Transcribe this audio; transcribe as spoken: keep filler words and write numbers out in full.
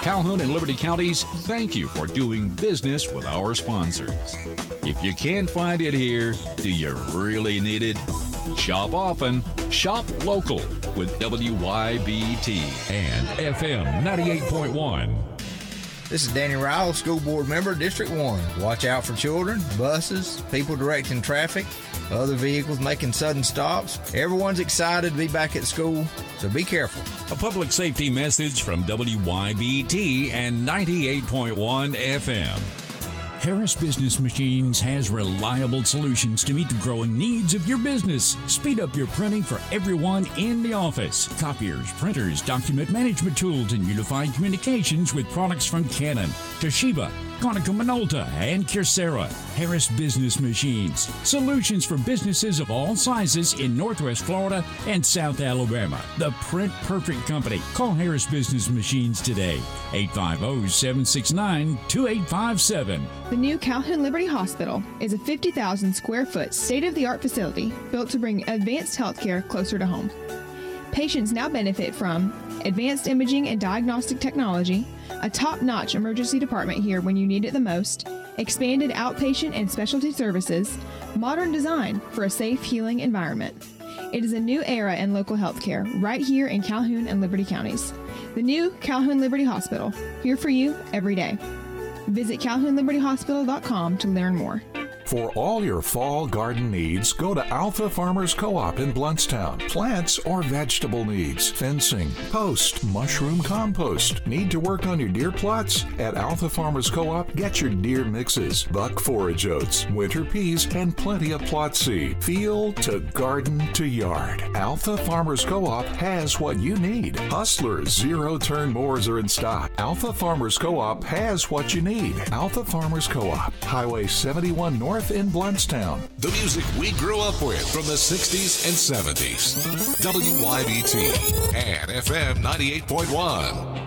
Calhoun and Liberty Counties, thank you for doing business with our sponsors. If you can't find it here, do you really need it? Shop often, shop local with W Y B T and F M ninety-eight point one. This is Danny Ryle, school board member, District one. Watch out for children, buses, people directing traffic, other vehicles making sudden stops. Everyone's excited to be back at school, so be careful. A public safety message from W Y B T and ninety-eight point one F M. Harris Business Machines has reliable solutions to meet the growing needs of your business. Speed up your printing for everyone in the office. Copiers, printers, document management tools, and unified communications with products from Canon, Toshiba, Konica Minolta, and Kyocera. Harris Business Machines. Solutions for businesses of all sizes in Northwest Florida and South Alabama. The Print Perfect Company. Call Harris Business Machines today. eight five zero, seven six nine, two eight five seven. The new Calhoun Liberty Hospital is a fifty thousand square foot state-of-the-art facility built to bring advanced healthcare closer to home. Patients now benefit from advanced imaging and diagnostic technology, a top-notch emergency department here when you need it the most, expanded outpatient and specialty services, modern design for a safe, healing environment. It is a new era in local healthcare right here in Calhoun and Liberty counties. The new Calhoun Liberty Hospital, here for you every day. Visit calhoun liberty hospital dot com to learn more. For all your fall garden needs, go to Alpha Farmers Co-op in Bluntstown. Plants or vegetable needs, fencing, post, mushroom compost. Need to work on your deer plots? At Alpha Farmers Co-op, get your deer mixes, buck forage oats, winter peas, and plenty of plot seed. Field to garden to yard. Alpha Farmers Co-op has what you need. Hustler's zero-turn mowers are in stock. Alpha Farmers Co-op has what you need. Alpha Farmers Co-op, Highway seventy-one North in Bluntstown. The music we grew up with from the sixties and seventies. W Y B T and F M ninety-eight point one.